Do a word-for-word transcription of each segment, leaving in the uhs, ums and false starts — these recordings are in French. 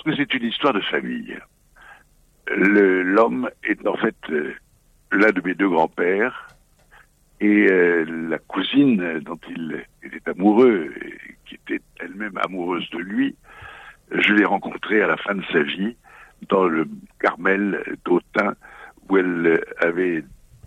que c'est une histoire de famille. Le, l'homme est en fait euh, l'un de mes deux grands-pères, et euh, la cousine dont il était amoureux, et qui était elle-même amoureuse de lui, je l'ai rencontrée à la fin de sa vie dans le Carmel d'Autun, où elle avait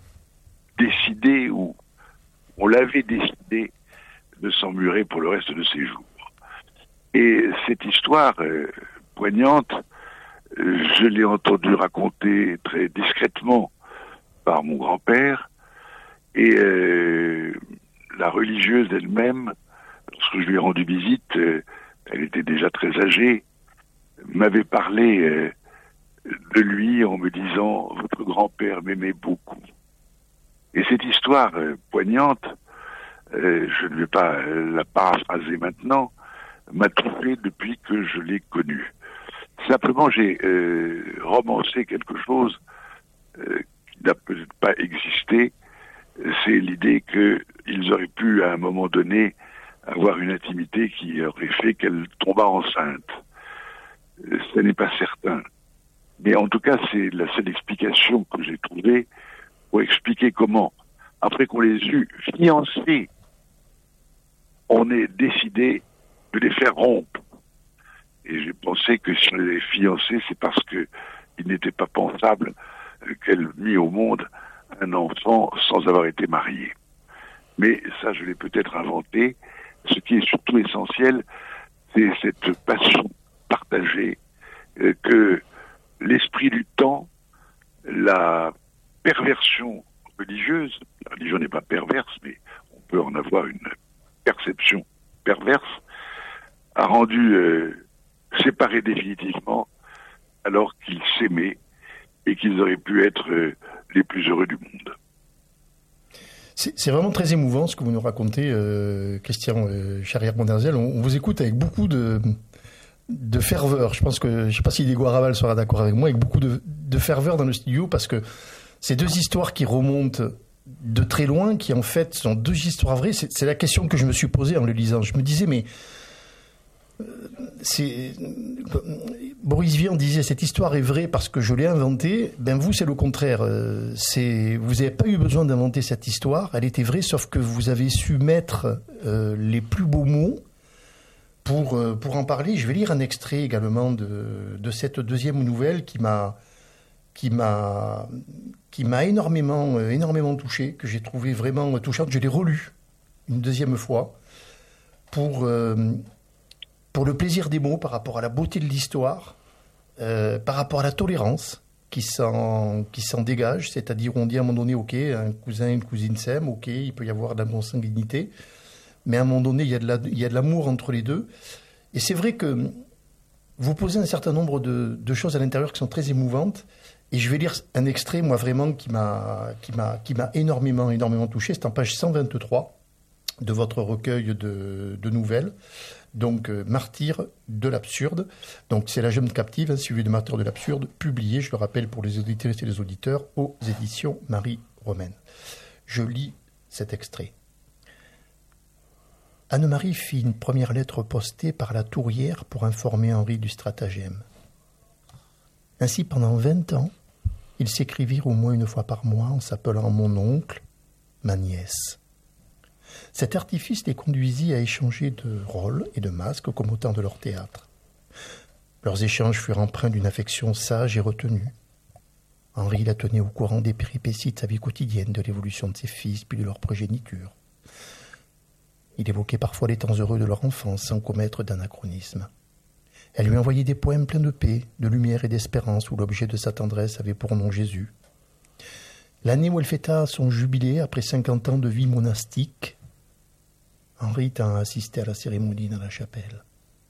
décidé, ou on l'avait décidé de s'emmurer pour le reste de ses jours. Et cette histoire euh, poignante, euh, je l'ai entendue raconter très discrètement par mon grand-père, et euh, la religieuse elle-même, lorsque je lui ai rendu visite, euh, elle était déjà très âgée, m'avait parlé euh, de lui en me disant « Votre grand-père m'aimait beaucoup ». Et cette histoire euh, poignante, euh, je ne vais pas euh, la paraphraser maintenant, m'a troublé depuis que je l'ai connu. Simplement, j'ai euh, romancé quelque chose euh, qui n'a peut-être pas existé. C'est l'idée qu'ils auraient pu, à un moment donné, avoir une intimité qui aurait fait qu'elle tomba enceinte. Euh, ce n'est pas certain. Mais en tout cas, c'est la seule explication que j'ai trouvée pour expliquer comment, après qu'on les eut fiancés, on est décidé de les faire rompre. Et j'ai pensé que si on les avait fiancés, c'est parce que il n'était pas pensable qu'elle mit au monde un enfant sans avoir été mariée. Mais ça, je l'ai peut-être inventé. Ce qui est surtout essentiel, c'est cette passion partagée euh, que l'esprit du temps, la perversion religieuse, la religion n'est pas perverse, mais on peut en avoir une perception perverse, a rendu euh, séparés définitivement alors qu'ils s'aimaient et qu'ils auraient pu être euh, les plus heureux du monde. C'est, c'est vraiment très émouvant ce que vous nous racontez, euh, Christian euh, Charrière-Monderzel. On, on vous écoute avec beaucoup de, de ferveur. Je pense que, je ne sais pas si Diego Araval sera d'accord avec moi, avec beaucoup de, de ferveur dans le studio, parce que ces deux histoires qui remontent de très loin, qui en fait sont deux histoires vraies, c'est, c'est la question que je me suis posée en le lisant. Je me disais, mais c'est, Boris Vian disait cette histoire est vraie parce que je l'ai inventée. Ben vous, c'est le contraire. C'est, vous n'avez pas eu besoin d'inventer cette histoire. Elle était vraie, sauf que vous avez su mettre euh, les plus beaux mots pour, euh, pour en parler. Je vais lire un extrait également de, de cette deuxième nouvelle qui m'a, qui m'a, qui m'a énormément, euh, énormément touché, que j'ai trouvé vraiment touchante. Je l'ai relue une deuxième fois pour... Euh, pour le plaisir des mots, par rapport à la beauté de l'histoire, euh, par rapport à la tolérance qui s'en, qui s'en dégage, c'est-à-dire on dit à un moment donné, ok, un cousin et une cousine s'aiment, ok, il peut y avoir de la consanguinité, mais à un moment donné, il y a de, la, il y a de l'amour entre les deux. Et c'est vrai que vous posez un certain nombre de, de choses à l'intérieur qui sont très émouvantes, et je vais lire un extrait, moi vraiment, qui m'a, qui m'a, qui m'a énormément, énormément touché. C'est en page cent vingt-trois de votre recueil de, de nouvelles. Donc, euh, Martyr de l'absurde. Donc, c'est La jeune captive, hein, suivi de Martyr de l'absurde, publié, je le rappelle pour les auditrices et les auditeurs, aux éditions Marie-Romaine. Je lis cet extrait. Anne-Marie fit une première lettre postée par la Tourière pour informer Henri du stratagème. Ainsi, pendant vingt ans, ils s'écrivirent au moins une fois par mois en s'appelant mon oncle, ma nièce. Cet artifice les conduisit à échanger de rôles et de masques comme au temps de leur théâtre. Leurs échanges furent empreints d'une affection sage et retenue. Henri la tenait au courant des péripéties de sa vie quotidienne, de l'évolution de ses fils, puis de leur progéniture. Il évoquait parfois les temps heureux de leur enfance sans commettre d'anachronisme. Elle lui envoyait des poèmes pleins de paix, de lumière et d'espérance où l'objet de sa tendresse avait pour nom Jésus. L'année où elle fêta son jubilé, après cinquante ans de vie monastique, Henri tint à assister à la cérémonie dans la chapelle.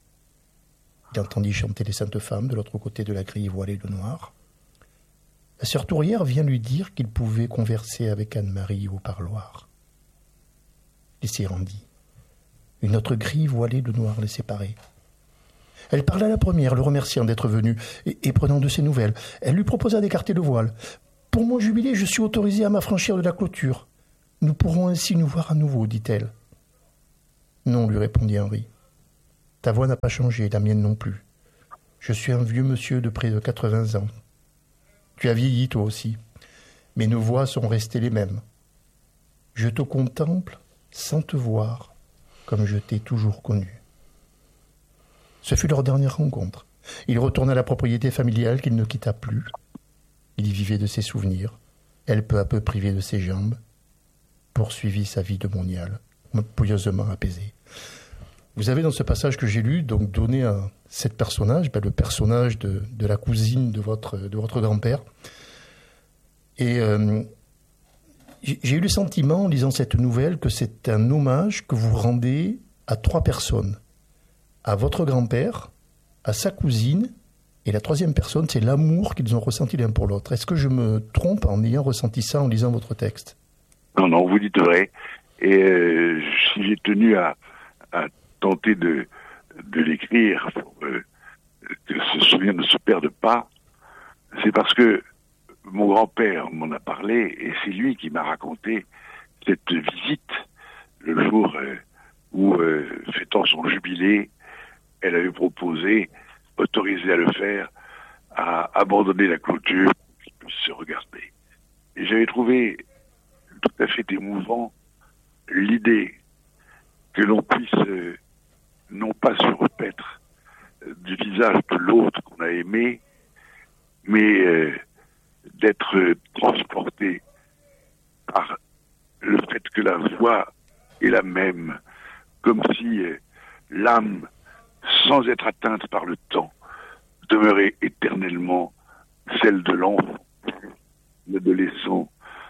Il entendit chanter les saintes femmes de l'autre côté de la grille voilée de noir. La sœur Tourière vient lui dire qu'il pouvait converser avec Anne-Marie au parloir. Il s'y rendit. Une autre grille voilée de noir les séparait. Elle parla à la première, le remerciant d'être venue et, et prenant de ses nouvelles. Elle lui proposa d'écarter le voile. « Pour mon jubilé, je suis autorisée à m'affranchir de la clôture. Nous pourrons ainsi nous voir à nouveau, dit-elle. » « Non, lui répondit Henri. Ta voix n'a pas changé, la mienne non plus. Je suis un vieux monsieur de près de quatre-vingts ans. Tu as vieilli toi aussi, mais nos voix sont restées les mêmes. Je te contemple sans te voir, comme je t'ai toujours connu. Ce fut leur dernière rencontre. Il retourna à la propriété familiale qu'il ne quitta plus. Il y vivait de ses souvenirs, elle peu à peu privée de ses jambes, poursuivit sa vie de moniale, pieusement apaisée. Vous avez dans ce passage que j'ai lu, donc donné à cet personnage, ben le personnage de, de la cousine de votre, de votre grand-père. Et euh, j'ai eu le sentiment, en lisant cette nouvelle, que c'est un hommage que vous rendez à trois personnes. À votre grand-père, à sa cousine, et la troisième personne, c'est l'amour qu'ils ont ressenti l'un pour l'autre. Est-ce que je me trompe en ayant ressenti ça en lisant votre texte? Non, non, vous dites vrai. Et euh, si j'ai tenu à, à tenter de, de l'écrire pour euh, que ce souvenir ne se perde pas, c'est parce que mon grand-père m'en a parlé et c'est lui qui m'a raconté cette visite le jour euh, où, euh, fêtant son jubilé, elle avait proposé, autorisé à le faire, à abandonner la clôture pour qu'il puisse se regarder. Et j'avais trouvé tout à fait émouvant l'idée que l'on puisse euh, non pas se repaître euh, du visage de l'autre qu'on a aimé, mais euh, d'être euh, transporté par le fait que la voix est la même, comme si euh, l'âme, sans être atteinte par le temps, demeurait éternellement celle de l'enfant, l'adolescent,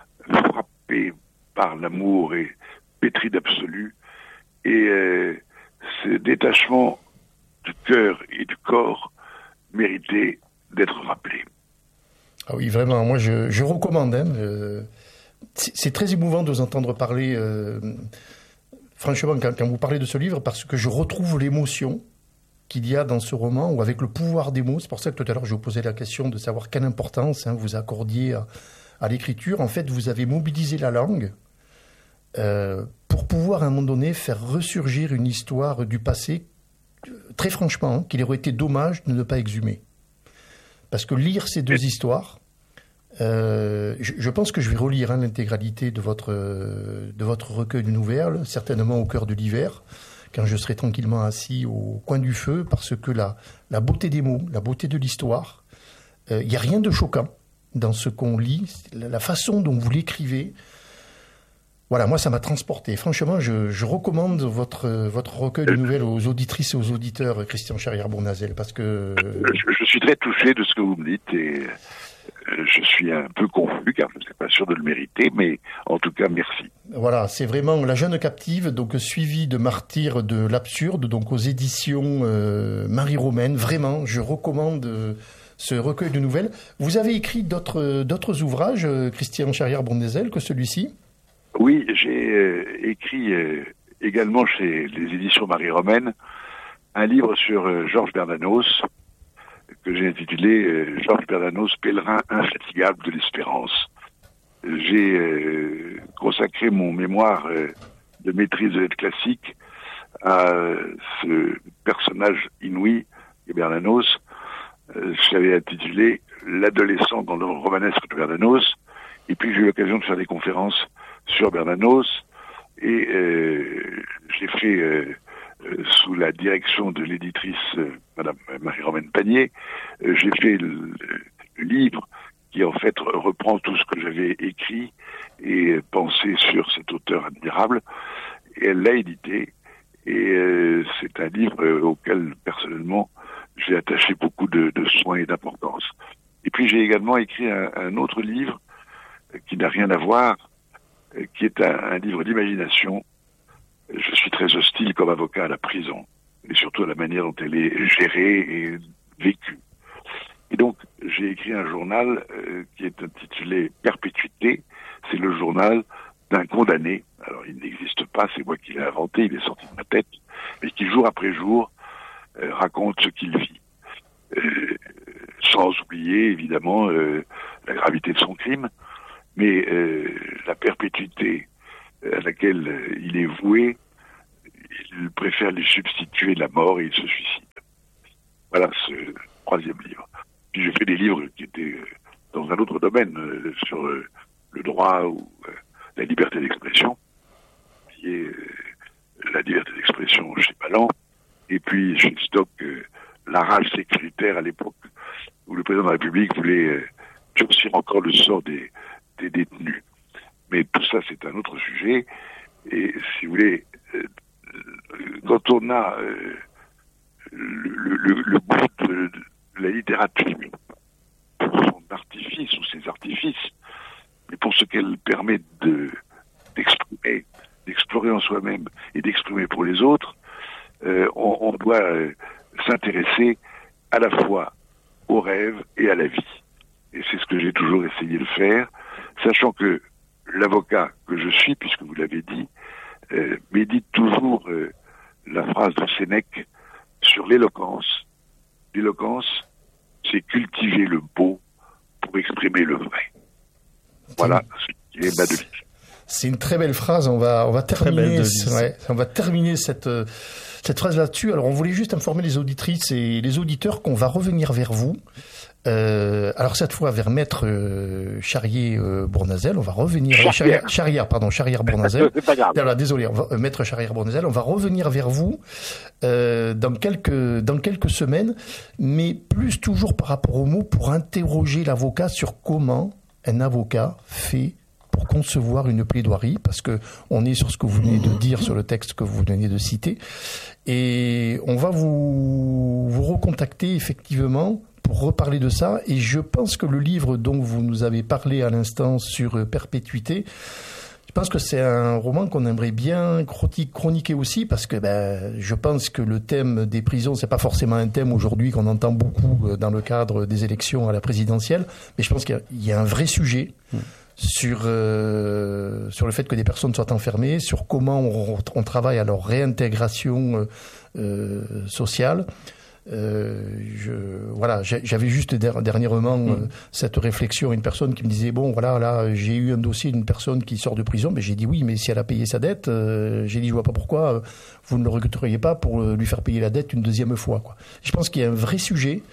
frappé par l'amour et pétri d'absolu, et euh, ce détachement du cœur et du corps méritait d'être rappelé. Ah oui, vraiment, moi je, je recommande. Hein, euh, c'est, c'est très émouvant de vous entendre parler, euh, franchement, quand, quand vous parlez de ce livre, parce que je retrouve l'émotion qu'il y a dans ce roman, ou avec le pouvoir des mots. C'est pour ça que tout à l'heure je vous posais la question de savoir quelle importance hein, vous accordiez à, à l'écriture. En fait, vous avez mobilisé la langue euh, pour pouvoir à un moment donné faire ressurgir une histoire du passé, très franchement, hein, qu'il aurait été dommage de ne pas exhumer. Parce que lire ces deux histoires, euh, je, je pense que je vais relire hein, l'intégralité de votre, de votre recueil de nouvelles, certainement au cœur de l'hiver, quand je serai tranquillement assis au coin du feu, parce que la, la beauté des mots, la beauté de l'histoire, il euh, n'y a rien de choquant dans ce qu'on lit, la, la façon dont vous l'écrivez. Voilà, moi ça m'a transporté. Franchement, je, je recommande votre, votre recueil de nouvelles aux auditrices et aux auditeurs, Christian Charrière-Bournazel, parce que... Je, je suis très touché de ce que vous me dites et je suis un peu confus car je ne suis pas sûr de le mériter, mais en tout cas, merci. Voilà, c'est vraiment La Jeune Captive, donc suivi de Martyrs de l'Absurde, donc aux éditions euh, Marie-Romaine. Vraiment, je recommande euh, ce recueil de nouvelles. Vous avez écrit d'autres, d'autres ouvrages, euh, Christian Charrière-Bournazel, que celui-ci ? Oui, j'ai euh, écrit euh, également chez les éditions Marie-Romaine un livre sur euh, Georges Bernanos, que j'ai intitulé euh, Georges Bernanos, pèlerin infatigable de l'espérance. J'ai euh, consacré mon mémoire euh, de maîtrise de lettres classiques à euh, ce personnage inouï, Bernanos. Euh, J'avais intitulé L'adolescent dans le romanesque de Bernanos. Et puis j'ai eu l'occasion de faire des conférences sur Bernanos. Et euh, j'ai fait, euh, euh, sous la direction de l'éditrice euh, Madame Marie-Romaine Panier, euh, j'ai fait le, le livre qui en fait reprend tout ce que j'avais écrit et pensé sur cet auteur admirable. Et elle l'a édité. Et euh, c'est un livre euh, auquel, personnellement, j'ai attaché beaucoup de, de soins et d'importance. Et puis j'ai également écrit un, un autre livre euh, qui n'a rien à voir, euh, qui est un, un livre d'imagination. Je suis très hostile comme avocat à la prison, et surtout à la manière dont elle est gérée et vécue. Et donc, j'ai écrit un journal euh, qui est intitulé Perpétuité. C'est le journal d'un condamné. Alors, il n'existe pas, c'est moi qui l'ai inventé, il est sorti de ma tête, mais qui, jour après jour, euh, raconte ce qu'il vit. Euh, sans oublier, évidemment, euh, la gravité de son crime, mais euh, la perpétuité à laquelle euh, il est voué, il préfère lui substituer la mort et il se suicide. Voilà ce livre qui était dans un autre domaine, euh, sur euh, le droit ou euh, la liberté d'expression, qui est euh, la liberté d'expression chez Balland, et puis chez Stock, euh, la rage sécuritaire à l'époque où le président de la République voulait euh, durcir encore le sort des, des détenus. Mais tout ça, c'est un autre sujet. Et si vous voulez, euh, quand on a euh, le, le, le goût de, de la littérature pour son artifice ou ses artifices, mais pour ce qu'elle permet de d'exprimer, d'explorer en soi-même et d'exprimer pour les autres, euh, on, on doit euh, s'intéresser à la fois au rêve et à la vie. Et c'est ce que j'ai toujours essayé de faire, sachant que l'avocat que je suis, puisque vous l'avez dit, euh, médite toujours euh, la phrase de Sénèque sur l'éloquence. L'éloquence, c'est cultiver le beau pour exprimer le vrai. Voilà ce qui est ma devise. C'est une très belle phrase. On va, on va terminer, ouais, on va terminer cette, cette phrase là-dessus. Alors, on voulait juste informer les auditrices et les auditeurs qu'on va revenir vers vous. Euh, alors cette fois vers Maître euh, Charrière-Bournazel, on va revenir Charrière, Charrière, Charrière pardon, Charrière-Bournazel. C'est pas grave. Alors, désolé, on va, euh, Maître Charrière-Bournazel, on va revenir vers vous euh, dans quelques dans quelques semaines, mais plus toujours par rapport aux mots pour interroger l'avocat sur comment un avocat fait pour concevoir une plaidoirie, parce que on est sur ce que vous venez de dire, sur le texte que vous venez de citer, et on va vous vous recontacter effectivement pour reparler de ça. Et je pense que le livre dont vous nous avez parlé à l'instant sur Perpétuité, je pense que c'est un roman qu'on aimerait bien chroniquer aussi, parce que ben, je pense que le thème des prisons, c'est pas forcément un thème aujourd'hui qu'on entend beaucoup dans le cadre des élections à la présidentielle, mais je pense qu'il y a un vrai sujet mmh. sur euh, sur le fait que des personnes soient enfermées, sur comment on, on travaille à leur réintégration euh, sociale. Euh, je, voilà, j'avais juste dernièrement mmh. euh, cette réflexion, une personne qui me disait bon voilà là j'ai eu un dossier d'une personne qui sort de prison, mais j'ai dit oui mais si elle a payé sa dette, euh, j'ai dit je vois pas pourquoi euh, vous ne le recruteriez pas pour euh, lui faire payer la dette une deuxième fois quoi. Je pense qu'il y a un vrai sujet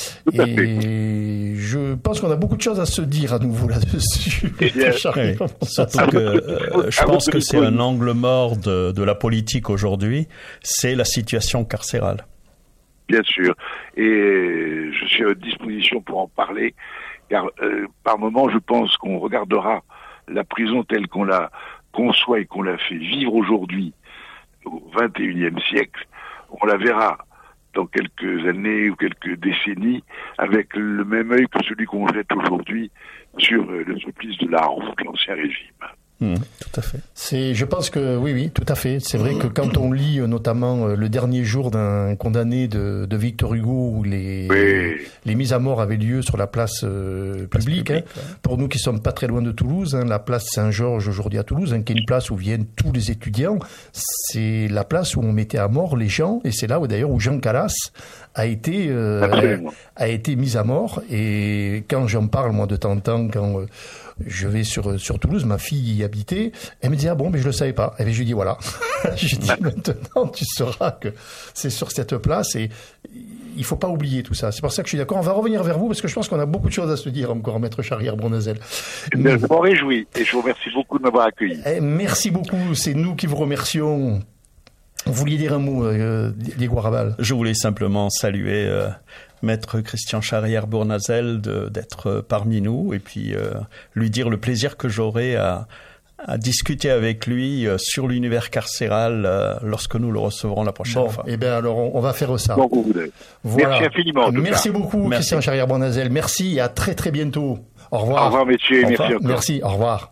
et je pense qu'on a beaucoup de choses à se dire à nouveau là-dessus. Oui, surtout que euh, je pense que c'est un angle mort de, de la politique aujourd'hui, c'est la situation carcérale. Bien sûr, et je suis à votre disposition pour en parler, car euh, par moment, je pense qu'on regardera la prison telle qu'on la conçoit et qu'on la fait vivre aujourd'hui, au vingt et unième siècle, on la verra dans quelques années ou quelques décennies avec le même œil que celui qu'on jette aujourd'hui sur euh, le supplice de la honte de l'Ancien Régime. Mmh, tout à fait. C'est, je pense que oui, oui, tout à fait. C'est vrai que quand on lit notamment le dernier jour d'un condamné de, de Victor Hugo où les, oui. les mises à mort avaient lieu sur la place euh, place publique, publique hein, ouais. Pour nous qui sommes pas très loin de Toulouse, hein, la place Saint-Georges aujourd'hui à Toulouse, hein, qui est une place où viennent tous les étudiants, c'est la place où on mettait à mort les gens, et c'est là où d'ailleurs où Jean Calas a été euh, a, a été mis à mort. Et quand j'en parle moi de temps en temps, quand euh, je vais sur sur Toulouse, ma fille y habitait, elle me dit ah bon mais je le savais pas. Et bien je lui dis voilà, je dis maintenant tu sauras que c'est sur cette place et il faut pas oublier tout ça. C'est pour ça que je suis d'accord. On va revenir vers vous parce que je pense qu'on a beaucoup de choses à se dire encore, Maître Charrière-Bournazel. Mais... Je m'en réjouis et je vous remercie beaucoup de m'avoir accueilli. Eh, merci beaucoup. C'est nous qui vous remercions. Vous vouliez dire un mot, euh, Diego Arrabal? Je voulais simplement saluer euh, Maître Christian Charrière-Bournazel de, d'être parmi nous et puis euh, lui dire le plaisir que j'aurai à, à discuter avec lui euh, sur l'univers carcéral euh, lorsque nous le recevrons la prochaine bon, fois. Eh bien alors on, on va faire ça. Bon, vous voilà. Merci infiniment. Merci beaucoup, merci. Christian Charrière-Bournazel. Merci et à très très bientôt. Au revoir. Au revoir, messieurs. Au revoir. Merci encore. Merci. Au revoir.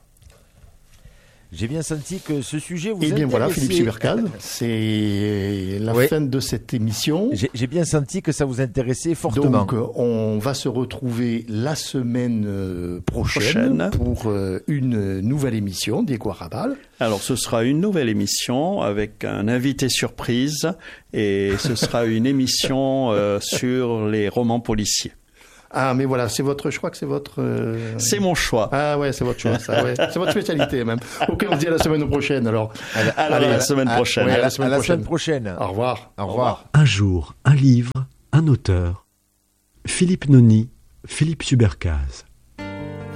J'ai bien senti que ce sujet vous intéressait. Eh bien voilà, Philippe Subercade, c'est la oui. fin de cette émission. J'ai, j'ai bien senti que ça vous intéressait fortement. Donc on va se retrouver la semaine prochaine, prochaine. pour une nouvelle émission Diego Arrabal. Alors ce sera une nouvelle émission avec un invité surprise et ce sera une émission euh, sur les romans policiers. Ah, mais voilà, c'est votre, je crois que c'est votre... Euh... C'est mon choix. Ah ouais, c'est votre choix, ça, ouais. C'est votre spécialité, même. Ok, on se dit à la semaine prochaine, alors. Allez, Allez à la semaine prochaine. À, ouais, à la semaine, à prochaine. La semaine prochaine. Au revoir. Au revoir. Un jour, un livre, un auteur. Philippe Noni Philippe Subercase.